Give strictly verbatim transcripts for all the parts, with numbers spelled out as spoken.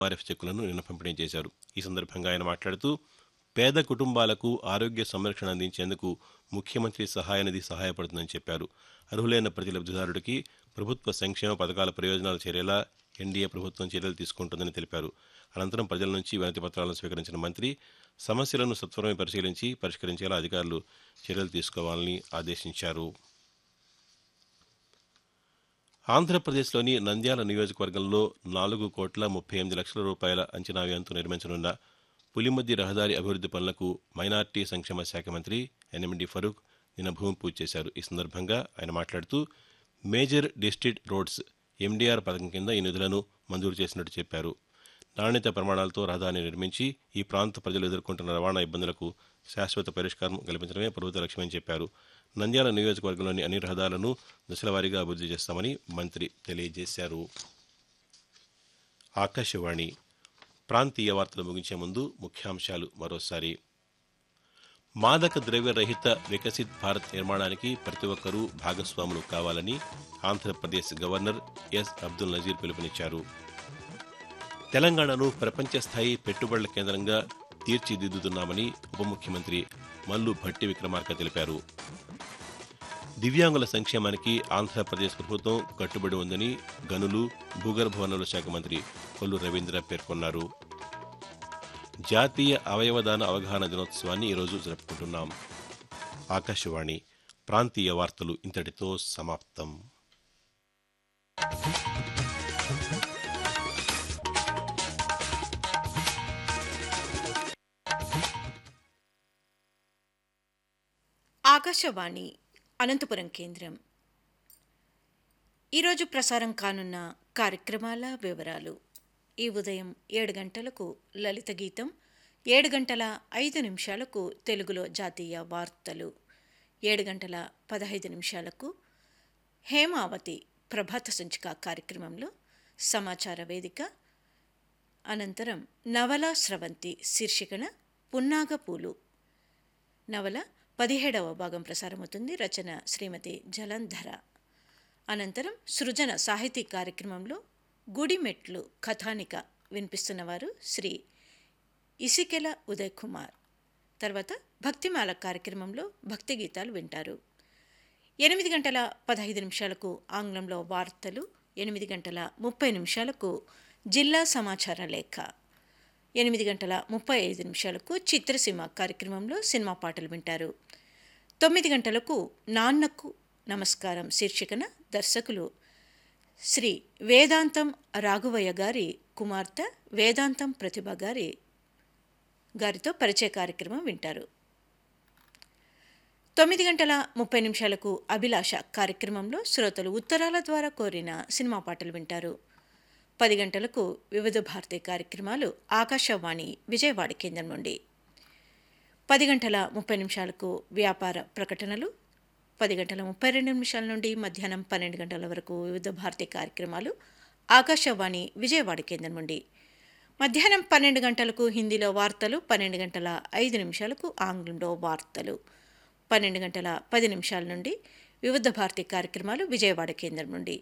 RF చెక్కులను నిన్న పంపిణీ చేశారు. ఈ సందర్భంగా ఆయన మాట్లాడుతూ పేద కుటుంబాలకు ఆరోగ్య సంరక్షణ అందించేందుకు ముఖ్యమంత్రి సహాయ నిధి సహాయపడుతుందని చెప్పారు. అర్హులైన ప్రతి లబ్ధిదారుడికి ప్రభుత్వ సంక్షేమ పథకాల ప్రయోజనాలు చేరేలా ఎన్డీఏ ప్రభుత్వం చర్యలు తీసుకుంటుందని తెలిపారు. అనంతరం ప్రజల నుంచి వినతి పత్రాలను స్వీకరించిన మంత్రి సమస్యలను సత్వరమే పరిశీలించి పరిష్కరించేలా అధికారులు చర్యలు తీసుకోవాలని ఆదేశించారు. ఆంధ్రప్రదేశ్లోని నంద్యాల నియోజకవర్గంలో నాలుగు కోట్ల ముప్పై ఎనిమిది లక్షల రూపాయల అంచనా వ్యయంతో నిర్మించనున్న పులిమద్ది రహదారి అభివృద్ధి పనులకు మైనార్టీ సంక్షేమ శాఖ మంత్రి ఎన్ఎండి ఫరూక్ నిన్న భూమి పూజ చేశారు. ఈ సందర్భంగా ఆయన మాట్లాడుతూ మేజర్ డిస్ట్రిక్ట్ రోడ్స్ ఎండీఆర్ పథకం కింద ఈ నిధులను మంజూరు చేసినట్టు చెప్పారు. నాణ్యత ప్రమాణాలతో రహదారిని నిర్మించి ఈ ప్రాంత ప్రజలు ఎదుర్కొంటున్న రవాణా ఇబ్బందులకు శాశ్వత పరిష్కారం కల్పించడమే ప్రభుత్వ లక్ష్యమని చెప్పారు. నంద్యాల నియోజకవర్గంలోని అన్ని రహదారులను దశలవారీగా అభివృద్ధి చేస్తామని మంత్రి తెలియజేశారు. ఆకాశవాణి ప్రాంతీయ వార్తలు ముగించే ముందు ముఖ్యాంశాలు మరోసారి. మాదక ద్రవ్య రహిత వికసిత్ భారత్ నిర్మాణానికి ప్రతి ఒక్కరూ భాగస్వాములు కావాలని ఆంధ్రప్రదేశ్ గవర్నర్ ఎస్ అబ్దుల్ నజీర్ పిలుపునిచ్చారు. తెలంగాణను ప్రపంచ స్థాయి పెట్టుబడుల కేంద్రంగా తీర్చిదిద్దుతున్నామని ఉప ముఖ్యమంత్రి మల్లు భట్టి విక్రమార్క తెలిపారు. దివ్యాంగుల సంక్షేమానికి ఆంధ్రప్రదేశ్ ప్రభుత్వం కట్టుబడి ఉందని గనులు భూగర్భ వనరుల శాఖ మంత్రి కొల్లు రవీంద్ర పేర్కొన్నారు. జాతీయ అవయవదాన అవగాహన దినోత్సవాన్ని ఈరోజు జరుపుకుంటున్నాం. ఆకాశవాణి ప్రాంతీయ వార్తలు ఇంతటితో సమాప్తం. ఆకాశవాణి అనంతపురం కేంద్రం. ఈరోజు ప్రసారం కానున్న కార్యక్రమాల వివరాలు. ఈ ఉదయం ఏడు గంటలకు లలిత గీతం, ఏడు గంటల ఐదు నిమిషాలకు తెలుగులో జాతీయ వార్తలు, ఏడు గంటల పదహైదు నిమిషాలకు హేమావతి ప్రభాత సంచిక కార్యక్రమంలో సమాచార వేదిక, అనంతరం నవల స్రవంతి శీర్షికన పున్నాగ పూలు నవల పదిహేడవ భాగం ప్రసారమవుతుంది. రచన శ్రీమతి జలంధర. అనంతరం సృజన సాహితీ కార్యక్రమంలో గుడిమెట్లు కథానిక వినిపిస్తున్నవారు శ్రీ ఇసికెల ఉదయ్ కుమార్. తర్వాత భక్తిమాల కార్యక్రమంలో భక్తి గీతాలు వింటారు. ఎనిమిది గంటల పదహైదు నిమిషాలకు ఆంగ్లంలో వార్తలు, ఎనిమిది గంటల ముప్పై నిమిషాలకు జిల్లా సమాచార లేఖ, ఎనిమిది గంటల ముప్పై ఐదు నిమిషాలకు చిత్రసీమ కార్యక్రమంలో సినిమా పాటలు వింటారు. తొమ్మిది గంటలకు నాన్నకు నమస్కారం శీర్షికన దర్శకులు శ్రీ వేదాంతం రాఘవయ్య గారి కుమార్తె వేదాంతం ప్రతిభ గారి గారితో పరిచయ కార్యక్రమం వింటారు. తొమ్మిది గంటల ముప్పై నిమిషాలకు అభిలాష కార్యక్రమంలో శ్రోతలు ఉత్తరాల ద్వారా కోరిన సినిమా పాటలు వింటారు. పది గంటలకు వివిధ భారతీ కార్యక్రమాలు ఆకాశవాణి విజయవాడ కేంద్రం నుండి. పది గంటల ముప్పై నిమిషాలకు వ్యాపార ప్రకటనలు, పది గంటల ముప్పై రెండు నిమిషాల నుండి మధ్యాహ్నం పన్నెండు గంటల వరకు వివిధ భారతీ కార్యక్రమాలు ఆకాశవాణి విజయవాడ కేంద్రం నుండి. మధ్యాహ్నం పన్నెండు గంటలకు హిందీలో వార్తలు, పన్నెండు గంటల ఐదు నిమిషాలకు ఆంగ్లంలో వార్తలు, పన్నెండు గంటల పది నిమిషాల నుండి వివిధ భారతీ కార్యక్రమాలు విజయవాడ కేంద్రం నుండి.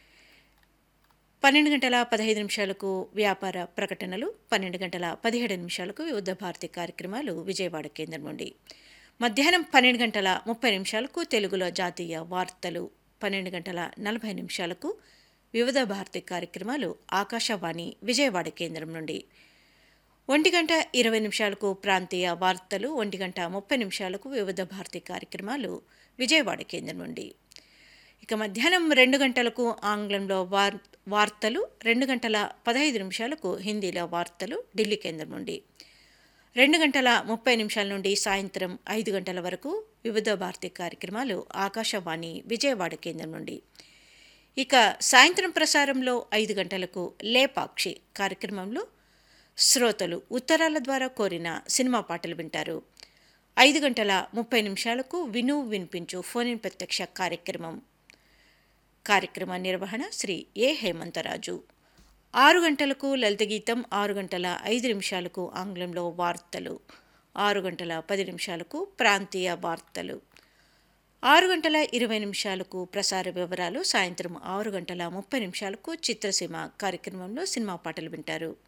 పన్నెండు గంటల పదహైదు నిమిషాలకు వ్యాపార ప్రకటనలు, పన్నెండు గంటల పదిహేడు నిమిషాలకు వివిధ భారతీ కార్యక్రమాలు విజయవాడ కేంద్రం నుండి. మధ్యాహ్నం పన్నెండు గంటల ముప్పై నిమిషాలకు తెలుగులో జాతీయ వార్తలు, పన్నెండు గంటల నలభై నిమిషాలకు వివిధ భారతీ కార్యక్రమాలు ఆకాశవాణి విజయవాడ కేంద్రం నుండి. ఒంటి గంట ఇరవై నిమిషాలకు ప్రాంతీయ వార్తలు, ఒంటి గంట ముప్పై నిమిషాలకు వివిధ భారతీ కార్యక్రమాలు విజయవాడ కేంద్రం నుండి. ఇక మధ్యాహ్నం రెండు గంటలకు ఆంగ్లంలో వార్ వార్తలు, రెండు గంటల పదహైదు నిమిషాలకు హిందీలో వార్తలు ఢిల్లీ కేంద్రం నుండి. రెండు గంటల ముప్పై నిమిషాల నుండి సాయంత్రం ఐదు గంటల వరకు వివిధ భారతీ కార్యక్రమాలు ఆకాశవాణి విజయవాడ కేంద్రం నుండి. ఇక సాయంత్రం ప్రసారంలో ఐదు గంటలకు లేపాక్షి కార్యక్రమంలో శ్రోతలు ఉత్తరాల ద్వారా కోరిన సినిమా పాటలు వింటారు. ఐదు గంటల ముప్పై నిమిషాలకు విను వినిపించు ఫోన్ ఇన్ ప్రత్యక్ష కార్యక్రమం కార్యక్రమ నిర్వహణ శ్రీ ఏ హేమంతరాజు. ఆరు గంటలకు లలిత గీతం, ఆరు గంటల ఐదు నిమిషాలకు ఆంగ్లంలో వార్తలు, ఆరు గంటల పది నిమిషాలకు ప్రాంతీయ వార్తలు, ఆరు గంటల ఇరవై నిమిషాలకు ప్రసార వివరాలు, సాయంత్రం ఆరు గంటల ముప్పై నిమిషాలకు చిత్రసీమ కార్యక్రమంలో సినిమా పాటలు వింటారు.